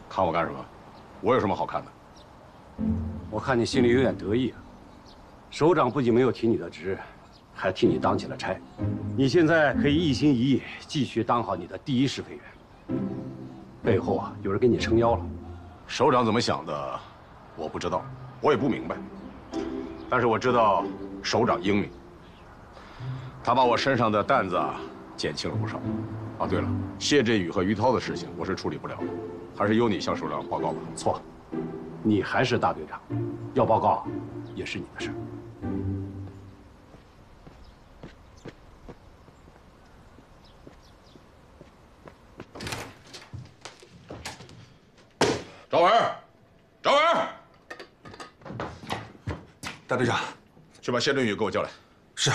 看我干什么？我有什么好看的？ 我看你心里有点得意啊。首长不仅没有提你的职，还替你当起了差。你现在可以一心一意继续当好你的第一试飞员。背后啊，有人给你撑腰了。 首长怎么想的，我不知道，我也不明白。但是我知道，首长英明，他把我身上的担子啊减轻了不少。啊，对了，谢振宇和于涛的事情我是处理不了，还是由你向首长报告吧。 错，你还是大队长，要报告也是你的事儿。 赵文，赵文， 大队长， 去把谢振宇给我叫来。 是。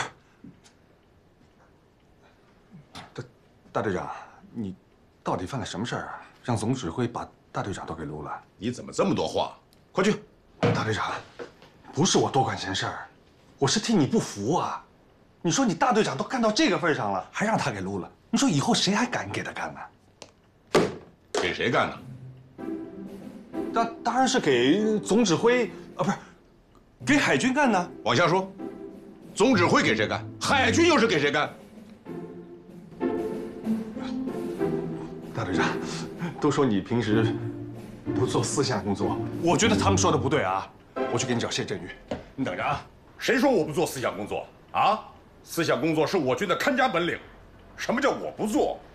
大队长，你到底犯了什么事儿啊？让总指挥把大队长都给撸了？ 你怎么这么多话？快去！ 大队长，不是我多管闲事儿，我是替你不服啊！你说你大队长都干到这个份上了，还让他给撸了，你说以后谁还敢给他干呢？ 给谁干呢？ 当然是给总指挥啊，不是，给海军干呢。 往下说，总指挥给谁干？海军又是给谁干？ 大队长，都说你平时不做思想工作，我觉得他们说的不对啊。我去给你找谢振宇，你等着啊。 谁说我不做思想工作啊？思想工作是我军的看家本领。什么叫我不做？